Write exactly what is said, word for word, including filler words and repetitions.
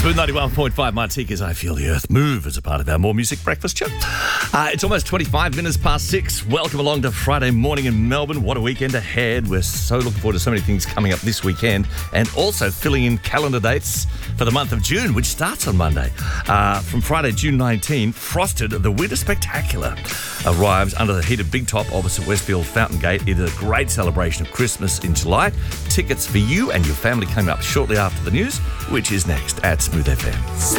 Smooth ninety-one point five Martika's I Feel the Earth Move as a part of our More Music Breakfast show. Uh, it's almost twenty-five minutes past six. Welcome along to Friday morning in Melbourne. What a weekend ahead. We're so looking forward to so many things coming up this weekend and also filling in calendar dates for the month of June, which starts on Monday. Uh, from Friday, June nineteenth, Frosted, the Winter Spectacular, arrives under the heated Big Top opposite Westfield Fountain Gate. It is a great celebration of Christmas in July. Tickets for you and your family coming up shortly after the news, which is next at Smooth F M.